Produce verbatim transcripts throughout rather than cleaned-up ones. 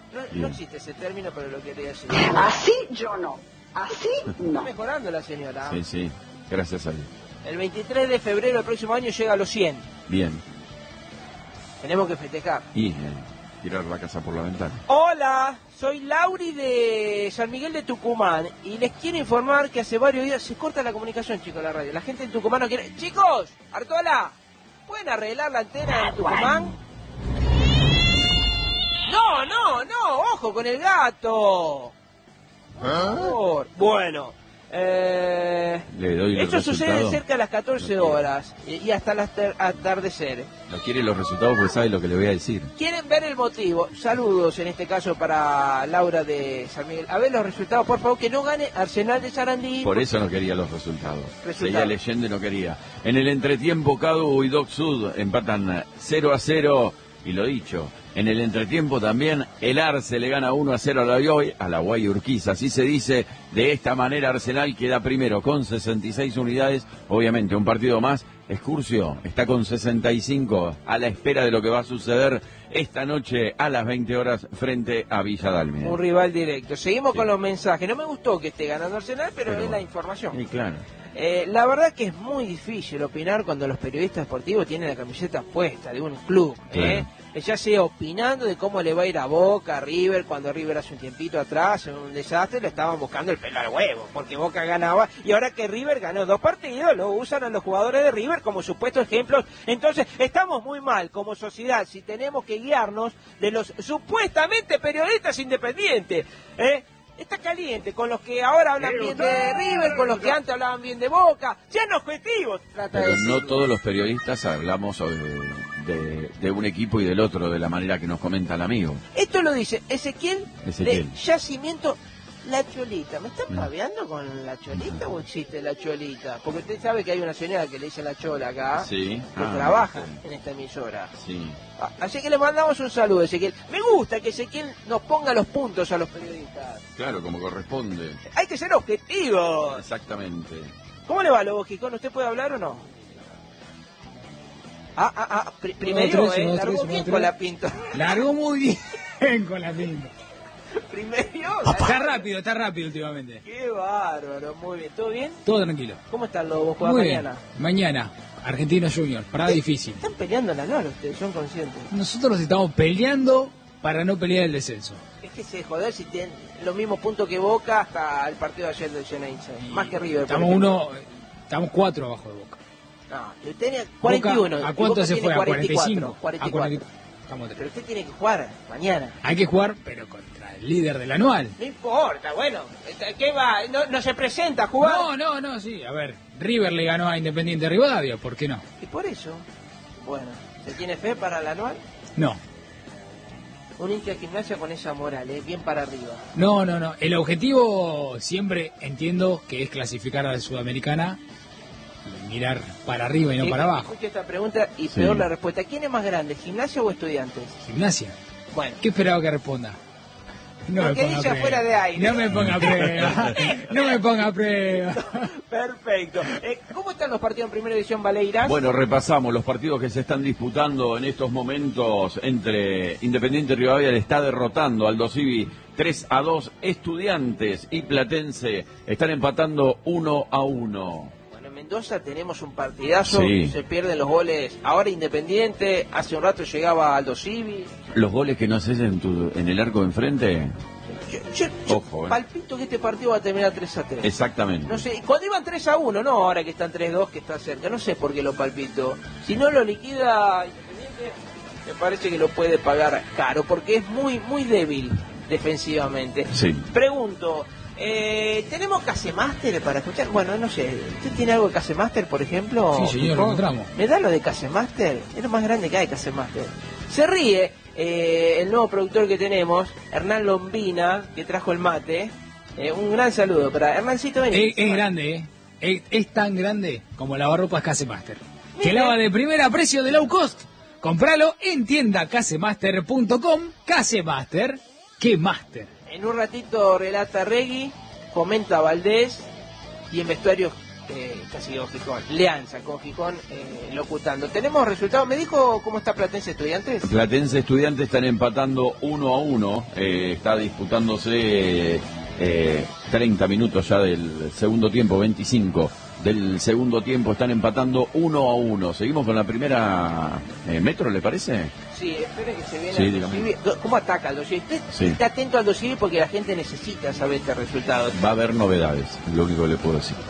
No, no existe ese término, pero lo quería decir. Así yo no. Así no. Está mejorando la señora. Sí, sí. Gracias a Dios. El veintitrés de febrero del próximo año llega a los cien. Bien. Tenemos que festejar. Y eh, tirar la casa por la ventana. Hola, soy Lauri de San Miguel de Tucumán y les quiero informar que hace varios días se corta la comunicación, chicos, la radio. La gente en Tucumán no quiere... Chicos, Artola, ¿pueden arreglar la antena en Tucumán? No, no, no, ojo con el gato. Por favor. Bueno, eh, Le doy los esto sucede resultados. cerca de las catorce horas y, y hasta el atar- atardecer. No quiere los resultados porque sabe lo que le voy a decir. ¿Quieren ver el motivo? Saludos en este caso para Laura de San Miguel. A ver los resultados, por favor, que no gane Arsenal de Sarandí. Por eso no quería los resultados. Resultados. Seguía leyendo y no quería. En el entretiempo, Cadu y Doc Sud empatan cero a cero. Y lo dicho, en el entretiempo también el Arce le gana uno a cero a la Guay, a la Guay Urquiza. Así se dice, de esta manera Arsenal queda primero con sesenta y seis unidades. Obviamente un partido más. Excursio está con sesenta y cinco, a la espera de lo que va a suceder esta noche a las veinte horas frente a Villa Dálmine. Un rival directo. Seguimos Sí. con los mensajes. No me gustó que esté ganando Arsenal, pero, Pero es la bueno. información. Y claro. Eh, la verdad que es muy difícil opinar cuando los periodistas deportivos tienen la camiseta puesta de un club. ¿eh? Ya sea opinando de cómo le va a ir a Boca, a River, cuando River hace un tiempito atrás, en un desastre, le estaban buscando el pelo al huevo, porque Boca ganaba, y ahora que River ganó dos partidos, lo usan a los jugadores de River como supuestos ejemplos. Entonces, estamos muy mal como sociedad si tenemos que guiarnos de los supuestamente periodistas independientes, ¿eh? Está caliente, con los que ahora hablan bien de River, con los que antes hablaban bien de Boca. Sean objetivos, trata de Pero decir. no todos los periodistas hablamos de, de, de un equipo y del otro de la manera que nos comenta el amigo. Esto lo dice Ezequiel, Ezequiel. de Yacimiento La Cholita. ¿Me están Mm. paveando con La Cholita o existe La Cholita? Porque usted sabe que hay una señora que le dice La Chola acá, Sí. que Ah, trabaja sí. en esta emisora. Sí. Ah, Así que le mandamos un saludo, Ezequiel. Me gusta que Ezequiel nos ponga los puntos a los periodistas. Claro, como corresponde. Hay que ser objetivos. Exactamente. ¿Cómo le va, Lobo Gijón? ¿Usted puede hablar o no? Ah, ah, ah, pri- primero, Uno, tres, eh, uno, largó tres, bien uno, con tres. la pinta. Largó muy bien con la pinta. Primero, Está rápido, está rápido últimamente. qué bárbaro, muy bien. ¿Todo bien? Todo tranquilo. ¿Cómo está el Lobo? ¿Juega Muy mañana? bien. Mañana, Argentinos Juniors, parada difícil. Están peleando en la lora ustedes, son conscientes. Nosotros estamos peleando para no pelear el descenso. Es que se joder si tienen los mismos puntos que Boca hasta el partido de ayer del Geneise. Más que River. por Estamos ejemplo. uno, estamos cuatro abajo de Boca. No, y usted tiene cuarenta y uno. Boca, ¿a y cuánto Boca se tiene fue? ¿A cuarenta y cuatro, cuarenta y cinco? cuarenta y A cuatro. cuarenta y cuatro. Estamos Pero tres. usted tiene que jugar mañana. Hay que jugar, pero contra el líder del anual. No importa, bueno. ¿Qué va? ¿No, no se presenta a jugar? No, no, no, sí. A ver, River le ganó a Independiente Rivadavia, ¿por qué no? Y por eso, bueno, ¿se tiene fe para el anual? No, Un hincha de Gimnasia con esa moral, ¿eh? Bien para arriba. no, no, no. El objetivo siempre entiendo que es clasificar a la Sudamericana y mirar para arriba y no Sí, para abajo. Escucha esta pregunta y Sí. peor la respuesta. ¿Quién es más grande, Gimnasia o Estudiantes? Gimnasia. Bueno, ¿Qué esperaba que responda? No Porque ponga dice a prueba. afuera de aire. No me ponga a prueba. No me ponga a prueba. perfecto. Eh, ¿Cómo están los partidos en Primera División, Valeiras? Bueno, repasamos los partidos que se están disputando en estos momentos entre Independiente Rivadavia, le está derrotando al Dosivi tres a dos. Estudiantes y Platense están empatando uno a uno. Bueno, en Mendoza tenemos un partidazo, Sí. se pierden los goles. Ahora Independiente, hace un rato llegaba Aldo Civi. Los goles que no haces en, tu, en el arco de enfrente, Yo, yo- yo Ojo, eh. palpito que este partido va a terminar tres a tres. exactamente. No sé, cuando iban tres a uno, no ahora que están tres dos, que está cerca, no sé por qué lo palpito. Si no lo liquida Independiente, me parece que lo puede pagar caro, porque es muy muy débil defensivamente. Sí. Pregunto, eh, ¿tenemos Casemaster para escuchar? Bueno, no sé, ¿usted tiene algo de Casemaster, por ejemplo? Sí, señor, lo encontramos. ¿Me da lo de Casemaster? Es lo más grande que hay, Casemaster. Se ríe eh, el nuevo productor que tenemos, Hernán Lombina, que trajo el mate. Eh, un gran saludo para Hernancito. Vení. Es, es grande, ¿eh? Es, es tan grande como lavarropas Casemaster. Que Mire. lava de primera a precio de low cost. Compralo en tienda casemaster punto com. Casemaster, que master. En un ratito relata Regui, comenta Valdés y en vestuarios eh, casi digo Gijón, Leanza con Gijón eh, locutando. Tenemos resultados, me dijo cómo está Platense Estudiantes. Platense Estudiantes están empatando uno a uno, eh, está disputándose eh, treinta minutos ya del segundo tiempo, veinticinco del segundo tiempo, están empatando uno a uno. Seguimos con la primera eh, metro, ¿le parece? Sí, espere que se viene Sí, al dígame. Dosivi. ¿Cómo ataca el Dosivi? Usted Sí. está atento al Dosivi porque la gente necesita saber este resultado. Va a haber novedades, lo único que le puedo decir,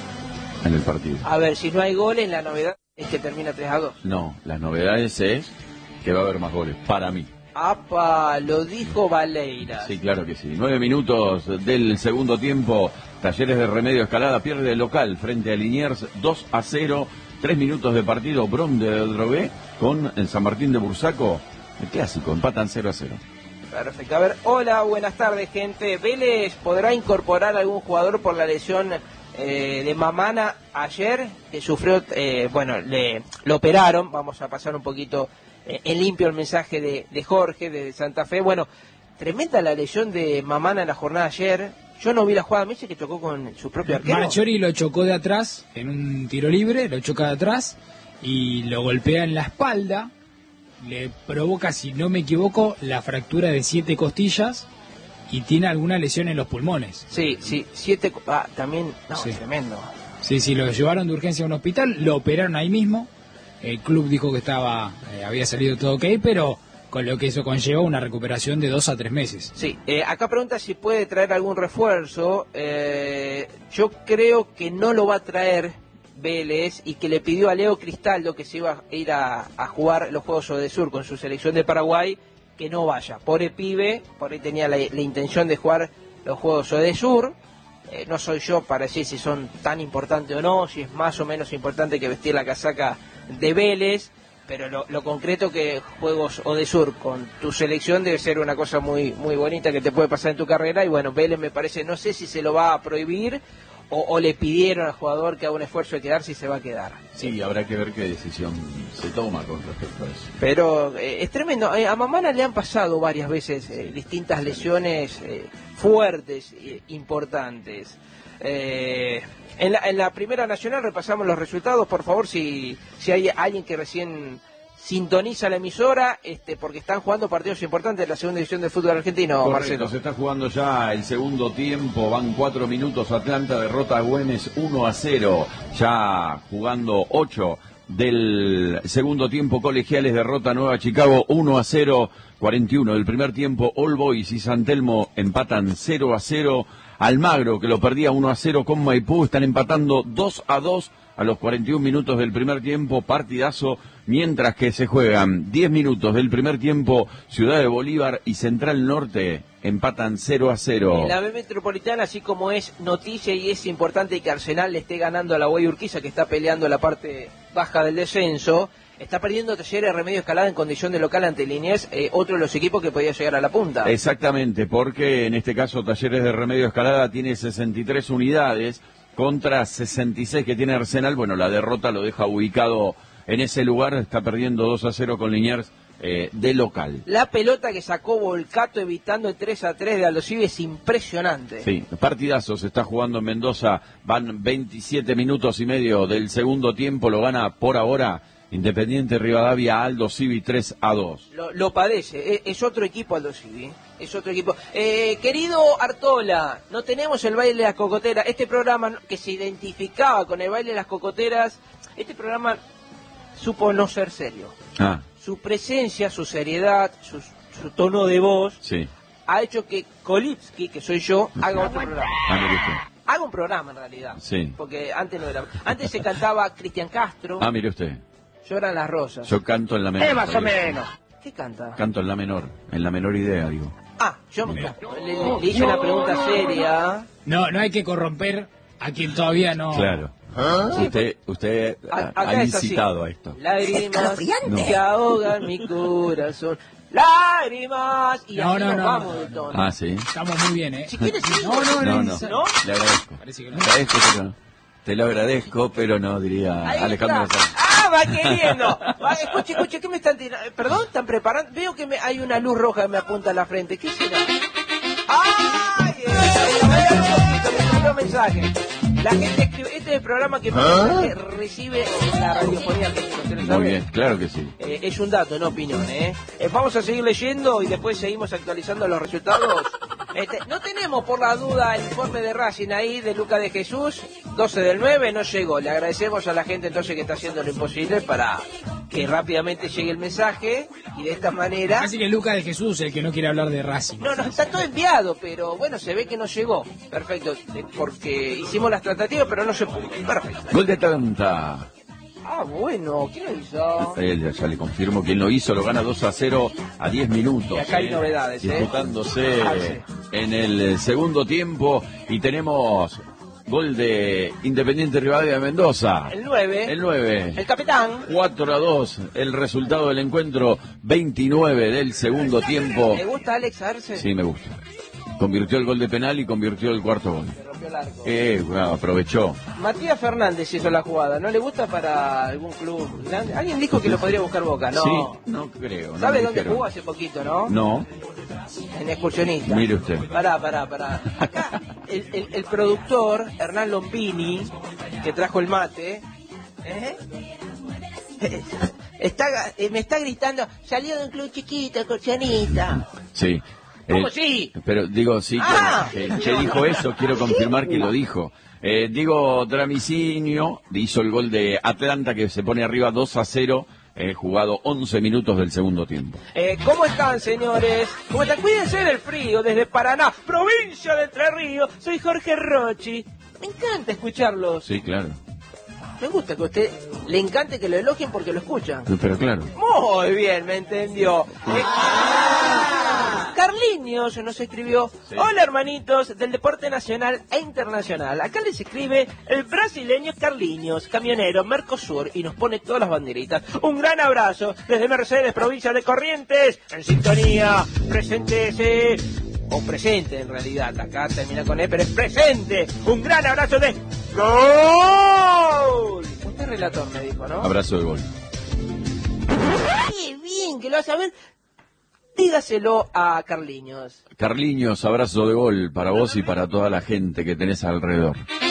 en el partido. A ver, si no hay goles, la novedad es que termina tres a dos. No, las novedades es que va a haber más goles, para mí. ¡Apa! Lo dijo Valeyra. Sí, claro que sí. Nueve minutos del segundo tiempo. Talleres de Remedio Escalada pierde el local frente a Liniers dos a cero. Tres minutos de partido. Brom de Drobé con el San Martín de Bursaco. El clásico, empatan cero a cero. Perfecto. A ver, hola, buenas tardes, gente. ¿Vélez podrá incorporar algún jugador por la lesión eh, de Mamana ayer? Que sufrió, eh, bueno, le, lo operaron. Vamos a pasar un poquito eh, en limpio el mensaje de, de Jorge, de Santa Fe. Bueno, tremenda la lesión de Mamana en la jornada ayer. Yo no vi la jugada, me dice que chocó con su propio arquero. Marchori lo chocó de atrás en un tiro libre, lo choca de atrás y lo golpea en la espalda. Le provoca, si no me equivoco, la fractura de siete costillas y tiene alguna lesión en los pulmones. Sí, sí, siete... Ah, también... No, Sí. tremendo. Sí, sí, lo llevaron de urgencia a un hospital, lo operaron ahí mismo. El club dijo que estaba, eh, había salido todo ok, pero con lo que eso conlleva una recuperación de dos a tres meses. Sí, eh, acá pregunta si puede traer algún refuerzo. Eh, yo creo que no lo va a traer Vélez y que le pidió a Leo Cristaldo, que se iba a ir a, a jugar los Juegos Odesur con su selección de Paraguay, que no vaya. Pobre pibe, por ahí tenía la, la intención de jugar los Juegos Odesur. Eh, no soy yo para decir si son tan importantes o no, si es más o menos importante que vestir la casaca de Vélez. Pero lo, lo concreto que Juegos Odesur con tu selección debe ser una cosa muy muy bonita que te puede pasar en tu carrera. Y bueno, Vélez me parece, no sé si se lo va a prohibir o, o le pidieron al jugador que haga un esfuerzo de quedarse y se va a quedar. Sí, habrá que ver qué decisión se toma con respecto a eso. Pero eh, es tremendo. Eh, a Mamana le han pasado varias veces eh, distintas lesiones eh, fuertes, eh, importantes. Eh, en, la, en la Primera Nacional repasamos los resultados, por favor, si, si hay alguien que recién sintoniza la emisora, este, porque están jugando partidos importantes de la segunda división del fútbol argentino, Correcto, Marcelo. se está jugando ya el segundo tiempo, van cuatro minutos, Atlanta derrota a Güemes uno a cero, ya jugando ocho del segundo tiempo, Colegiales derrota a Nueva Chicago uno a cero, cuarenta y uno del primer tiempo, All Boys y San Telmo empatan cero a cero, Almagro, que lo perdía uno a cero con Maipú, están empatando dos a dos a los cuarenta y un minutos del primer tiempo, partidazo, mientras que se juegan diez minutos del primer tiempo, Ciudad de Bolívar y Central Norte empatan cero a cero. En la B Metropolitana, así como es noticia y es importante que Arsenal le esté ganando a la Guay Urquiza, que está peleando la parte baja del descenso, está perdiendo Talleres de Remedio Escalada en condición de local ante Liniers, eh, otro de los equipos que podía llegar a la punta. Exactamente, porque en este caso Talleres de Remedio Escalada tiene sesenta y tres unidades contra sesenta y seis que tiene Arsenal. Bueno, la derrota lo deja ubicado en ese lugar, está perdiendo dos a cero con Liniers eh, de local. La pelota que sacó Volcato evitando el tres a tres de Aldo Civi es impresionante. Sí, partidazo se está jugando en Mendoza, van veintisiete minutos y medio del segundo tiempo, lo gana por ahora Independiente Rivadavia, Aldo Civi tres a dos. Lo, lo padece, es, es otro equipo Aldo Civi, es otro equipo. Eh, querido Artola, no tenemos el baile de las cocoteras, este programa que se identificaba con el baile de las cocoteras, este programa supo no ser serio. Ah, Su presencia, su seriedad, su, su tono de voz, sí. ha hecho que Kolipski, que soy yo, haga otro programa. Ah, mire usted. Haga un programa en realidad, Sí. porque antes no era. Antes se cantaba Cristian Castro, Ah, mire usted. Lloran las rosas. Yo canto en la menor. Eh, más o menos. ¿Qué canta? Canto en la menor, en la menor idea, digo. Ah, yo me- Mira. le, le hice una pregunta seria. No, no hay que corromper a quien todavía no... Claro. Usted, usted A- ha, acá ha es así. incitado a esto. Lágrimas No. que ahogan mi corazón. Lágrimas. Y No, así no, nos no, vamos no. de tono. Ah, sí. Estamos muy bien, ¿eh? Si quieres, sí. No, no, No, no. no. ¿No? Le agradezco. Parece que Le no. agradezco, pero no. Te lo agradezco, pero no, diría Ahí Alejandro está. Sanz. Ah, va queriendo. Va, escuche, escuche, ¿qué me están tirando? Eh, Perdón, ¿están preparando? Veo que me, hay una luz roja que me apunta a la frente. ¿Qué será? ¡Ay! Eh, a ver, un poquito, me salió mensaje. La gente escribe, este es el programa que ¿Ah? recibe la radiofonía argentina. ¿Usted lo sabe? Muy bien, claro que sí. Eh, es un dato, no opinión, ¿eh? ¿eh? Vamos a seguir leyendo y después seguimos actualizando los resultados. Este, no tenemos por la duda el informe de Racing ahí de Luca de Jesús, doce del nueve, no llegó. Le agradecemos a la gente entonces que está haciendo lo imposible para que rápidamente llegue el mensaje y de esta manera... Así que Luca de Jesús, el que no quiere hablar de Racing. No, no, está todo enviado, pero bueno, se ve que no llegó. Perfecto, porque hicimos las tratativas, pero no se pudo. Perfecto. Gol de Atlanta. Ah, bueno, ¿quién lo hizo? Él, ya le confirmo quién lo hizo, lo gana dos a cero a diez minutos. Y acá hay novedades, ¿eh? Disputándose Ah, sí. en el segundo tiempo y tenemos gol de Independiente Rivadavia de Mendoza. El nueve. El nueve. El capitán. cuatro a dos, el resultado del encuentro, veintinueve del segundo tiempo. ¿Le gusta Alex Arce? Sí, me gusta. Convirtió el gol de penal y convirtió el cuarto gol. Se rompió el arco. Eh, bueno, aprovechó. Matías Fernández hizo la jugada. ¿No le gusta para algún club grande? Alguien dijo que lo podría buscar Boca, ¿no? Sí, no creo. ¿Sabe no dónde dijeron. jugó hace poquito, no? No. En Excursionista. Mire usted. Pará, pará, pará. Acá el, el, el productor, Hernán Lombini, que trajo el mate, ¿eh? Está, eh, me está gritando, salió de un club chiquito, Excursionista. Sí. ¿Cómo Eh, sí? Pero digo, sí, Ah. que, que dijo eso, quiero confirmar que lo dijo. Eh, digo, Dramicinio hizo el gol de Atlanta que se pone arriba dos a cero, eh, jugado once minutos del segundo tiempo. Eh, ¿Cómo están, señores? ¿Cómo están? Cuídense del frío, desde Paraná, provincia de Entre Ríos. Soy Jorge Rochi. Me encanta escucharlos. Sí, claro. Me gusta que a usted le encante que lo elogien porque lo escuchan. Pero claro. Muy bien, me entendió. Eh, Carliños nos escribió, Sí. Hola hermanitos del deporte nacional e internacional. Acá les escribe el brasileño Carliños, camionero Mercosur, y nos pone todas las banderitas. Un gran abrazo desde Mercedes, provincia de Corrientes, en sintonía, presente o presente en realidad, acá termina con E, pero es presente. Un gran abrazo de gol. Usted es relator, me dijo, ¿no? Abrazo de gol. Qué bien, que lo vas a ver. Dígaselo a Carliños. Carliños, abrazo de gol para vos y para toda la gente que tenés alrededor.